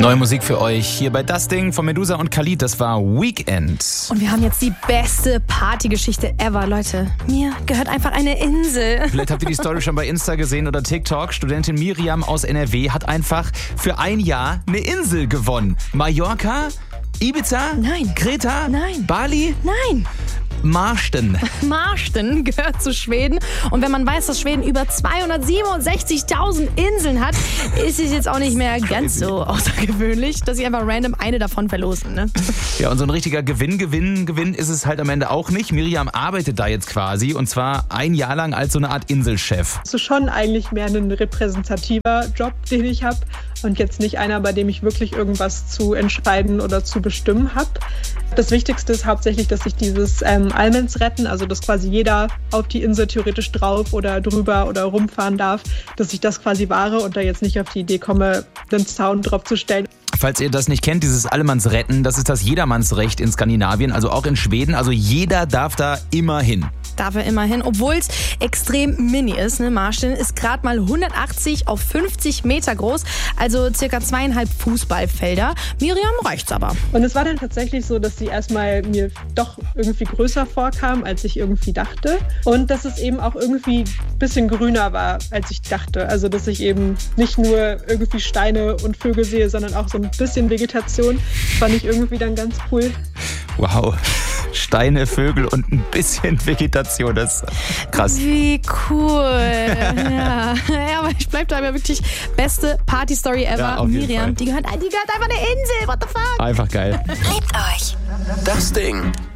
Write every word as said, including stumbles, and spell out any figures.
Neue Musik für euch hier bei Das Ding von Medusa und Khalid. Das war Weekend. Und wir haben jetzt die beste Partygeschichte ever, Leute. Mir gehört einfach eine Insel. Vielleicht habt ihr die Story schon bei Insta gesehen oder TikTok. Studentin Miriam aus N R W hat einfach für ein Jahr eine Insel gewonnen. Mallorca? Ibiza? Nein. Kreta? Nein. Bali? Nein. Marsten. Marsten gehört zu Schweden. Und wenn man weiß, dass Schweden über zweihundertsiebenundsechzigtausend Inseln hat, ist es jetzt auch nicht mehr ganz so außergewöhnlich, dass sie einfach random eine davon verlosen. Ne? Ja, und so ein richtiger Gewinn, Gewinn, Gewinn ist es halt am Ende auch nicht. Miriam arbeitet da jetzt quasi und zwar ein Jahr lang als so eine Art Inselchef. Das ist schon eigentlich mehr ein repräsentativer Job, den ich habe und jetzt nicht einer, bei dem ich wirklich irgendwas zu entscheiden oder zu bestimmen habe. Das Wichtigste ist hauptsächlich, dass ich dieses ähm, Allmens retten, also dass quasi jeder auf die Insel theoretisch drauf oder drüber oder rumfahren darf, dass ich das quasi wahre und da jetzt nicht auf die Idee komme, den Zaun drauf zu stellen. Falls ihr das nicht kennt, dieses Allemannsretten, das ist das Jedermannsrecht in Skandinavien, also auch in Schweden. Also jeder darf da immer hin. Darf er immerhin, obwohl es extrem mini ist. Ne? Marsten ist gerade mal hundertachtzig auf fünfzig Meter groß, also circa zweieinhalb Fußballfelder. Miriam reicht's aber. Und es war dann tatsächlich so, dass sie erstmal mir doch irgendwie größer vorkam, als ich irgendwie dachte. Und dass es eben auch irgendwie ein bisschen grüner war, als ich dachte. Also dass ich eben nicht nur irgendwie Steine und Vögel sehe, sondern auch so ein bisschen Vegetation. Fand ich irgendwie dann ganz cool. Wow. Steine, Vögel und ein bisschen Vegetation, das ist krass. Wie cool. ja. ja, aber ich bleib da immer wirklich beste Party-Story ever. Ja, auf jeden Miriam, Fall. die gehört, die gehört einfach eine Insel, what the fuck? Einfach geil. Liebt euch. Das Ding.